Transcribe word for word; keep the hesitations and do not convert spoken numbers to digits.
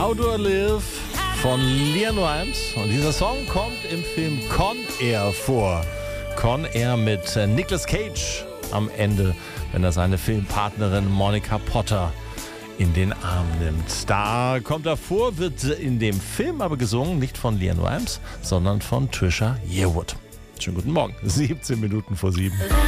How Do I Live von LeAnn Rimes. Und dieser Song kommt im Film Con Air vor. Con Air mit Nicolas Cage am Ende, wenn er seine Filmpartnerin Monica Potter in den Arm nimmt. Da kommt er vor, wird in dem Film aber gesungen, nicht von LeAnn Rimes, sondern von Trisha Yearwood. Schönen guten Morgen, siebzehn Minuten vor sieben.